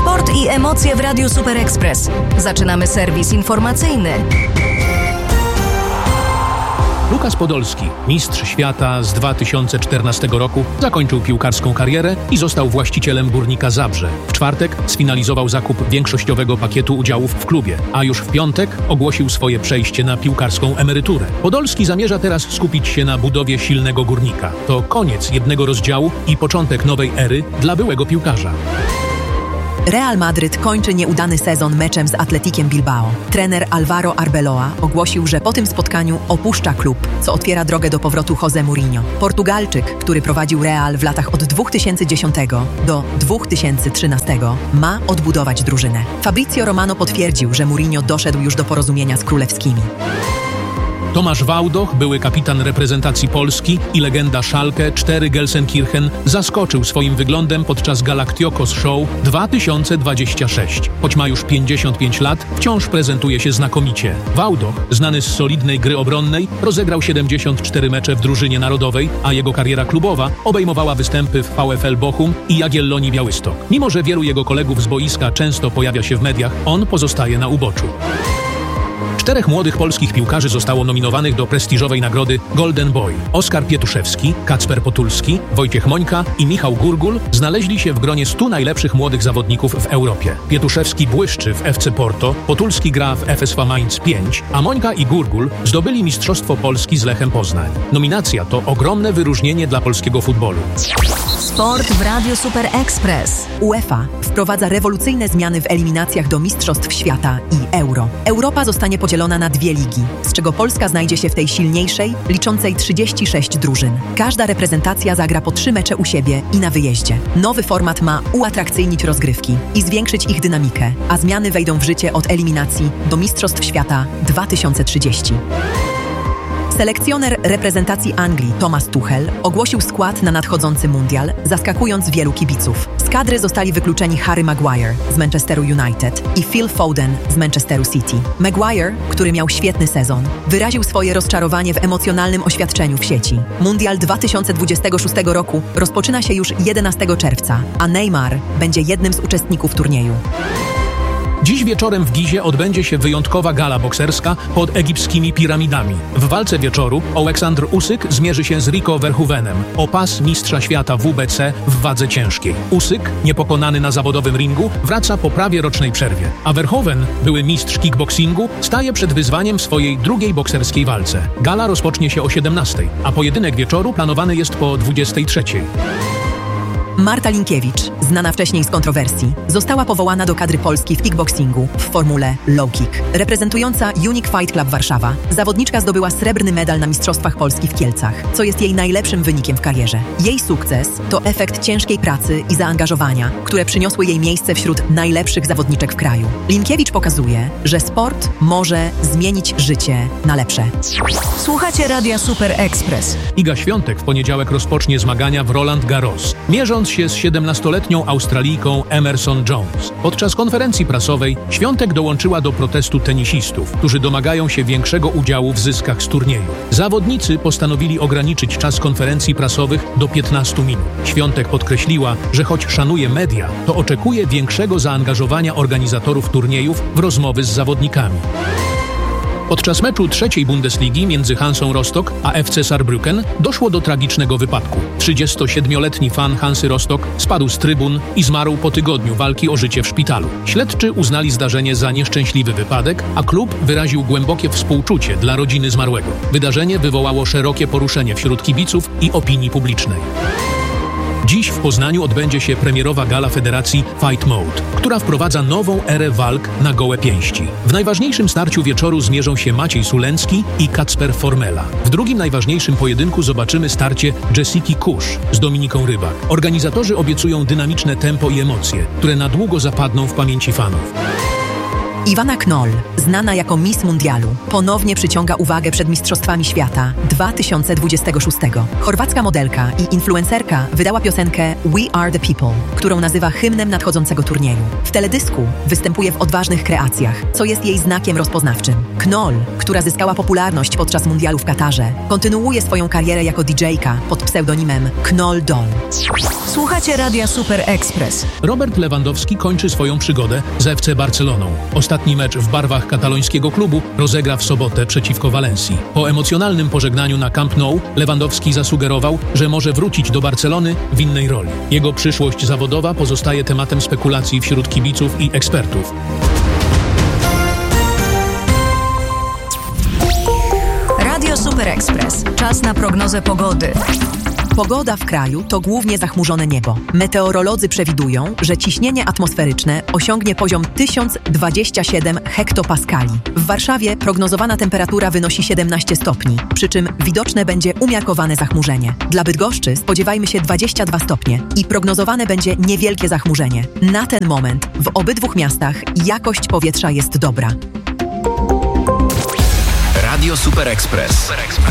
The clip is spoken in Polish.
Sport i emocje w Radiu Super Express. Zaczynamy serwis informacyjny. Lukas Podolski, mistrz świata z 2014 roku, zakończył piłkarską karierę i został właścicielem Górnika Zabrze. W czwartek sfinalizował zakup większościowego pakietu udziałów w klubie, a już w piątek ogłosił swoje przejście na piłkarską emeryturę. Podolski zamierza teraz skupić się na budowie silnego Górnika. To koniec jednego rozdziału i początek nowej ery dla byłego piłkarza. Real Madryt kończy nieudany sezon meczem z Atletikiem Bilbao. Trener Álvaro Arbeloa ogłosił, że po tym spotkaniu opuszcza klub, co otwiera drogę do powrotu José Mourinho. Portugalczyk, który prowadził Real w latach od 2010 do 2013, ma odbudować drużynę. Fabrizio Romano potwierdził, że Mourinho doszedł już do porozumienia z królewskimi. Tomasz Wałdoch, były kapitan reprezentacji Polski i legenda Schalke 4 Gelsenkirchen, zaskoczył swoim wyglądem podczas Galacticos Show 2026. Choć ma już 55 lat, wciąż prezentuje się znakomicie. Wałdoch, znany z solidnej gry obronnej, rozegrał 74 mecze w drużynie narodowej, a jego kariera klubowa obejmowała występy w VfL Bochum i Jagiellonii Białystok. Mimo że wielu jego kolegów z boiska często pojawia się w mediach, on pozostaje na uboczu. 4 młodych polskich piłkarzy zostało nominowanych do prestiżowej nagrody Golden Boy. Oskar Pietuszewski, Kacper Potulski, Wojciech Mońka i Michał Gurgul znaleźli się w gronie 100 najlepszych młodych zawodników w Europie. Pietuszewski błyszczy w FC Porto, Potulski gra w FSV Mainz 5, a Mońka i Gurgul zdobyli Mistrzostwo Polski z Lechem Poznań. Nominacja to ogromne wyróżnienie dla polskiego futbolu. Sport w Radiu Super Express. UEFA wprowadza rewolucyjne zmiany w eliminacjach do Mistrzostw Świata i Euro. Europa zostanie podzielona na 2 ligi, z czego Polska znajdzie się w tej silniejszej, liczącej 36 drużyn. Każda reprezentacja zagra po 3 mecze u siebie i na wyjeździe. Nowy format ma uatrakcyjnić rozgrywki i zwiększyć ich dynamikę, a zmiany wejdą w życie od eliminacji do Mistrzostw Świata 2030. Selekcjoner reprezentacji Anglii Thomas Tuchel ogłosił skład na nadchodzący mundial, zaskakując wielu kibiców. Z kadry zostali wykluczeni Harry Maguire z Manchesteru United i Phil Foden z Manchesteru City. Maguire, który miał świetny sezon, wyraził swoje rozczarowanie w emocjonalnym oświadczeniu w sieci. Mundial 2026 roku rozpoczyna się już 11 czerwca, a Neymar będzie jednym z uczestników turnieju. Dziś wieczorem w Gizie odbędzie się wyjątkowa gala bokserska pod egipskimi piramidami. W walce wieczoru Oleksandr Usyk zmierzy się z Rico Verhoevenem o pas mistrza świata WBC w wadze ciężkiej. Usyk, niepokonany na zawodowym ringu, wraca po prawie rocznej przerwie, a Verhoeven, były mistrz kickboxingu, staje przed wyzwaniem w swojej drugiej bokserskiej walce. Gala rozpocznie się o 17:00, a pojedynek wieczoru planowany jest po 23:00. Marta Linkiewicz, znana wcześniej z kontrowersji, została powołana do kadry Polski w kickboxingu w formule low kick. Reprezentująca Unique Fight Club Warszawa, zawodniczka zdobyła srebrny medal na Mistrzostwach Polski w Kielcach, co jest jej najlepszym wynikiem w karierze. Jej sukces to efekt ciężkiej pracy i zaangażowania, które przyniosły jej miejsce wśród najlepszych zawodniczek w kraju. Linkiewicz pokazuje, że sport może zmienić życie na lepsze. Słuchacie Radia Super Express. Iga Świątek w poniedziałek rozpocznie zmagania w Roland Garros, mierząc się z 17-letnią Australijką Emerson Jones. Podczas konferencji prasowej Świątek dołączyła do protestu tenisistów, którzy domagają się większego udziału w zyskach z turnieju. Zawodnicy postanowili ograniczyć czas konferencji prasowych do 15 minut. Świątek podkreśliła, że choć szanuje media, to oczekuje większego zaangażowania organizatorów turniejów w rozmowy z zawodnikami. Podczas meczu 3. Bundesligi między Hansą Rostock a FC Saarbrücken doszło do tragicznego wypadku. 37-letni fan Hansy Rostock spadł z trybun i zmarł po tygodniu walki o życie w szpitalu. Śledczy uznali zdarzenie za nieszczęśliwy wypadek, a klub wyraził głębokie współczucie dla rodziny zmarłego. Wydarzenie wywołało szerokie poruszenie wśród kibiców i opinii publicznej. Dziś w Poznaniu odbędzie się premierowa gala Federacji Fight Mode, która wprowadza nową erę walk na gołe pięści. W najważniejszym starciu wieczoru zmierzą się Maciej Sulencki i Kacper Formela. W drugim najważniejszym pojedynku zobaczymy starcie Jessiki Kusz z Dominiką Rybak. Organizatorzy obiecują dynamiczne tempo i emocje, które na długo zapadną w pamięci fanów. Iwana Knoll, znana jako Miss Mundialu, ponownie przyciąga uwagę przed Mistrzostwami Świata 2026. Chorwacka modelka i influencerka wydała piosenkę We Are The People, którą nazywa hymnem nadchodzącego turnieju. W teledysku występuje w odważnych kreacjach, co jest jej znakiem rozpoznawczym. Knoll, która zyskała popularność podczas mundialu w Katarze, kontynuuje swoją karierę jako DJ-ka pod pseudonimem Knoll Doll. Słuchacie Radia Super Express. Robert Lewandowski kończy swoją przygodę z FC Barceloną. Ostatni mecz w barwach katalońskiego klubu rozegra w sobotę przeciwko Walencji. Po emocjonalnym pożegnaniu na Camp Nou Lewandowski zasugerował, że może wrócić do Barcelony w innej roli. Jego przyszłość zawodowa pozostaje tematem spekulacji wśród kibiców i ekspertów. Radio Super Express. Czas na prognozę pogody. Pogoda w kraju to głównie zachmurzone niebo. Meteorolodzy przewidują, że ciśnienie atmosferyczne osiągnie poziom 1027 hektopaskali. W Warszawie prognozowana temperatura wynosi 17 stopni, przy czym widoczne będzie umiarkowane zachmurzenie. Dla Bydgoszczy spodziewajmy się 22 stopnie i prognozowane będzie niewielkie zachmurzenie. Na ten moment w obydwu miastach jakość powietrza jest dobra. Radio Super Express.